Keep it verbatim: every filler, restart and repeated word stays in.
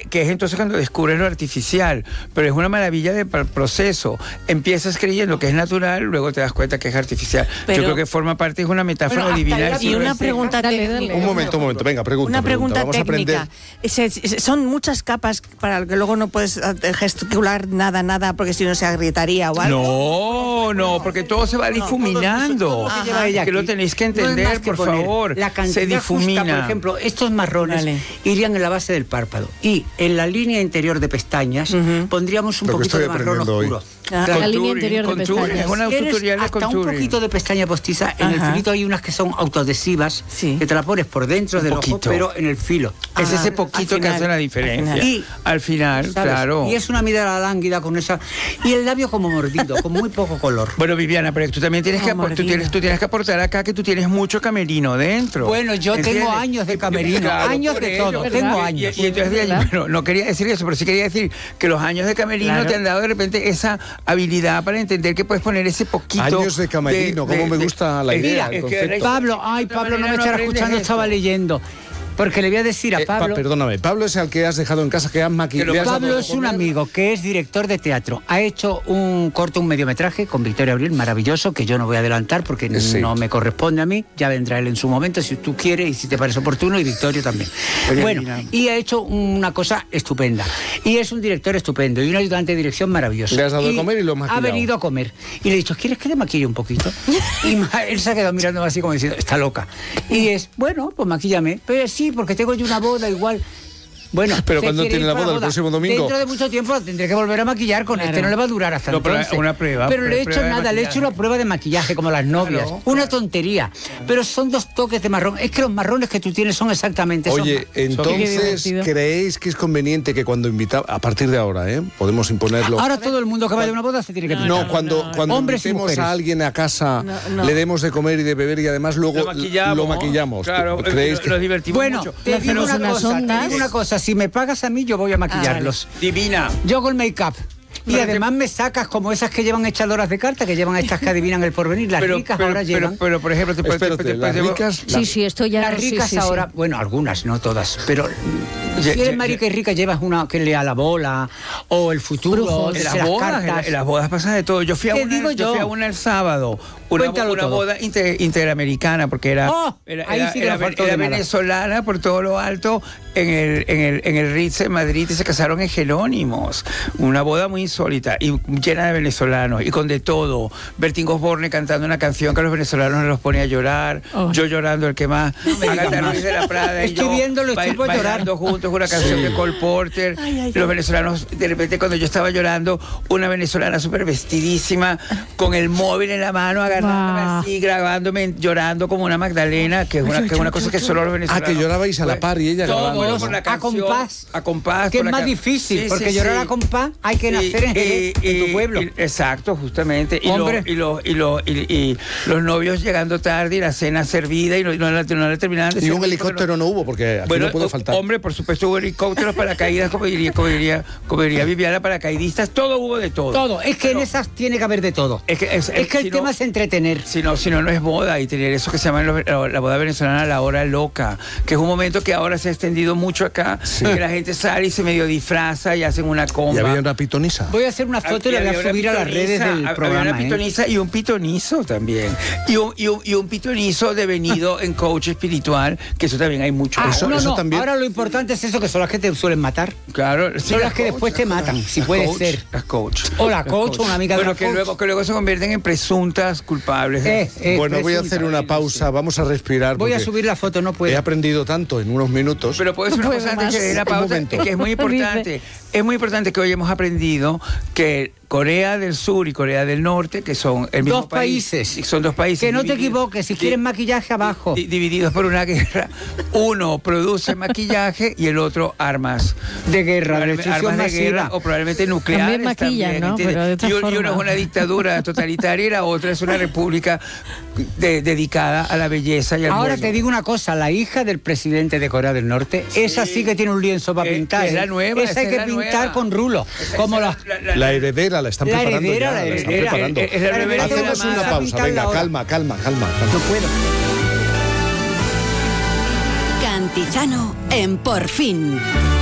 que es entonces cuando descubres lo artificial, pero es una maravilla del proceso. Empiezas creyendo que es natural, luego te das cuenta que es artificial. Pero, yo creo que forma parte, es una metáfora bueno, divina. Y una pregunta, dale, dale. Un momento, un momento, venga, pregunta. Una pregunta, pregunta. Vamos técnica. A aprender. Se, se, son muchas capas para que luego no puedes gesticular nada, nada, porque si no se agrietaría o No, algo. no, porque todo se va difuminando. No, todo, todo lo que, que lo tenéis que entender, no por poner. favor. La cantidad se difumina. Justa, por ejemplo, estos marrones vale. irían en la base del párpado y en la línea interior de pestañas uh-huh. pondríamos un lo poquito de marrón oscuro. Ah, la línea interior de pestañas. Es una tutorial de hasta un poquito de pestaña postiza. En Ajá. el filito hay unas que son autoadhesivas, sí. que te la pones por dentro un del poquito. Ojo, pero en el filo. Ah, es ese poquito final, que hace la diferencia. Al final, y, al final claro. Y es una mirada lánguida con esa... Y el labio como mordido, con muy poco color. Bueno, Viviana, pero tú también tienes, que, tú tienes, tú tienes que aportar acá que tú tienes mucho camerino dentro. Bueno, yo ¿entiendes? Tengo años de camerino, claro, años de todo, ello, tengo años. Y, y entonces, bueno, no quería decir eso, pero sí quería decir que los años de camerino claro. te han dado de repente esa habilidad para entender que puedes poner ese poquito... Años de camerino, de, cómo de, me gusta de, la idea, el concepto. Pablo, ay, Pablo, no me estará escuchando, estaba leyendo. Porque le voy a decir a Pablo... Eh, pa, perdóname, Pablo es el que has dejado en casa, que has maquillado. Pablo es un amigo que es director de teatro. Ha hecho un corto, un mediometraje con Victoria Abril, maravilloso, que yo no voy a adelantar porque sí. no me corresponde a mí. Ya vendrá él en su momento, si tú quieres y si te parece oportuno, y Victoria también. Oye, bueno, mira. Y ha hecho una cosa estupenda. Y es un director estupendo y un ayudante de dirección maravilloso. Le has dado y de comer y lo has maquillado. Ha venido a comer. Y le he dicho, ¿quieres que te maquille un poquito? Y él se ha quedado mirándome así como diciendo, está loca. Y es, bueno, pues maquíllame. Pero sí, porque tengo yo una boda igual. Bueno, pero cuando tiene la boda, boda, el próximo domingo. Dentro de mucho tiempo la tendré que volver a maquillar con claro. este, no le va a durar hasta no, pero entonces. Una prueba. Pero le he hecho nada, le he hecho una prueba de maquillaje como las novias. Claro, una claro. tontería. Pero son dos toques de marrón. Es que los marrones que tú tienes son exactamente esos. Oye, entonces, ¿creéis que es conveniente que cuando invitamos, a partir de ahora, ¿eh? podemos imponerlo? Ahora todo el mundo que vaya a una boda se tiene que No, no, no cuando, no, no, cuando hombres invitemos a alguien a casa, no, no. le demos de comer y de beber y además luego lo maquillamos. Lo maquillamos. Claro, ¿creéis que nos divertimos bueno, mucho? Te digo una cosa, te digo una cosa, si me pagas a mí, yo voy a maquillarlos. Ah, divina. Yo con make-up. Y pero además te... me sacas como esas que llevan echadoras de cartas, que llevan estas que adivinan el porvenir. Las pero, ricas pero, ahora pero, llevan. Pero, pero, por ejemplo, te Espérate, te, te, te, las te, ricas. Sí, sí, esto ya. Las no, ricas sí, sí, ahora, sí. bueno, algunas, no todas, pero si eres marica y rica llevas una que lea la bola o el futuro. En las, las bodas, en, en las bodas pasa de todo. Yo fui a una, digo yo? yo fui a una el sábado. Una, una boda inter, interamericana, porque era, oh, era, ahí era, sí era, era venezolana por todo lo alto en el, en el, en el Ritz en Madrid y se casaron en Jerónimos. Una boda muy insólita y llena de venezolanos y con de todo. Bertín Osborne cantando una canción que a los venezolanos los pone a llorar, oh. yo llorando el que más, no Agatha Ruiz de la Prada y Estoy yo viéndolo, bail, estoy bailando juntos una canción sí. de Cole Porter. Ay, ay, los venezolanos, de repente cuando yo estaba llorando, una venezolana súper vestidísima con el móvil en la mano agarrando wow. así, grabándome, llorando como una Magdalena, que es una, que es una cosa que solo los venezolanos... Ah, que llorabais a la par y ella grabando. Por la canción, a compás. A compás. Que es más difícil, sí, porque sí, llorar sí. a compás hay que nacer en, y, en y, tu pueblo. Y, exacto, justamente. Y, lo, y, lo, y, lo, y, y los novios llegando tarde y la cena servida y no, no, la, no la terminaban de Y un helicóptero no, no hubo, porque aquí bueno, no puede faltar. Hombre, por supuesto hubo helicópteros, paracaídas, como diría, como diría, como diría Viviana, paracaidistas, todo hubo de todo. Todo, es que Pero, en esas tiene que haber de todo. Es que, es, es que el si tema no, es entretener. Si no, si no, no es boda y tener eso que se llama la, la boda venezolana, la hora loca, que es un momento que ahora se ha extendido mucho acá, sí. que la gente sale y se medio disfraza y hacen una comba. Y había una pitonisa. Voy a hacer una foto y la voy a subir a las redes del había programa. Había una pitoniza ¿eh? y un pitonizo también. Y un, y un, y un pitonizo devenido en coach espiritual, que eso también hay mucho. Ah, eso, no, eso no. también. Ahora lo importante es eso, que son las que te suelen matar. Claro. Sí, son las, las que coach, después te matan, si puede coach, ser. Las coach. O la coach, coach. o una amiga bueno, de la que coach. Luego, que luego se convierten en presuntas culpables. Eh, eh, bueno, voy a hacer una pausa, vamos a respirar. Voy a subir la foto, no puedo. He aprendido tanto en unos minutos. Pero puedo decir no una cosa antes que de la pausa, es que es muy importante. Es muy importante que hoy hemos aprendido que Corea del Sur y Corea del Norte, que son el mismo dos país, países. Son dos países. Que no te equivoques, si quieren maquillaje abajo. Di, divididos por una guerra. Uno produce maquillaje y el otro armas. De guerra, armas de masiva. guerra o probablemente nucleares. También maquillan, también, ¿no? Pero de otra y, forma. y uno es una dictadura totalitaria y la otra es una república de, dedicada a la belleza y al Ahora bueno. te digo una cosa, la hija del presidente de Corea del Norte, sí. esa sí que tiene un lienzo para eh, pintar. Es la nueva. Esa, esa hay que pintar nueva. Con rulo. Esa, como esa, la, la, la, la heredera la están la preparando. Heredera, ya, la heredera, la están preparando. Es, es la heredera. Hacemos una pausa, venga, calma, calma, calma, calma. No puedo. Cantizano en Por Fin.